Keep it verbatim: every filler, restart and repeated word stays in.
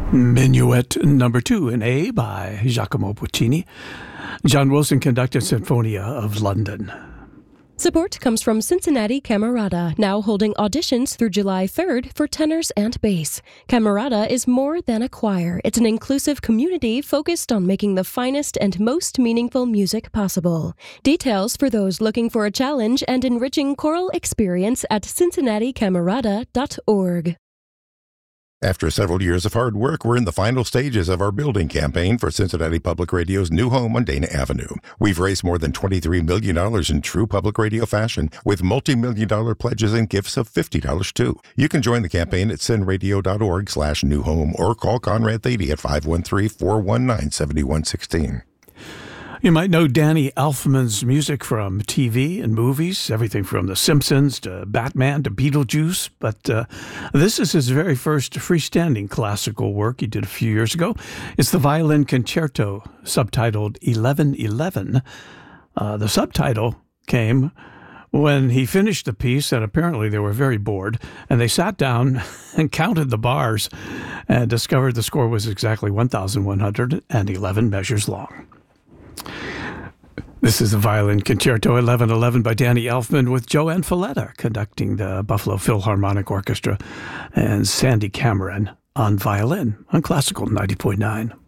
Minuet number two in A by Giacomo Puccini. John Wilson conducted Sinfonia of London. Support comes from Cincinnati Camerata, now holding auditions through July third for tenors and bass. Camerata is more than a choir. It's an inclusive community focused on making the finest and most meaningful music possible. Details for those looking for a challenge and enriching choral experience at cincinnati camerata dot org. After several years of hard work, we're in the final stages of our building campaign for Cincinnati Public Radio's new home on Dana Avenue. We've raised more than twenty-three million dollars in true public radio fashion, with multi-million dollar pledges and gifts of fifty dollars too. You can join the campaign at cinradio dot org slash new home or call Conrad Thady at five one three, four one nine, seven one one six. You might know Danny Elfman's music from T V and movies, everything from The Simpsons to Batman to Beetlejuice, but uh, this is his very first freestanding classical work he did a few years ago. It's the Violin Concerto, subtitled eleven eleven. Uh, the subtitle came when he finished the piece, and apparently they were very bored, and they sat down and counted the bars and discovered the score was exactly one thousand one hundred eleven measures long. This is the Violin Concerto eleven eleven by Danny Elfman, with Joanne Falletta conducting the Buffalo Philharmonic Orchestra and Sandy Cameron on violin on Classical ninety point nine.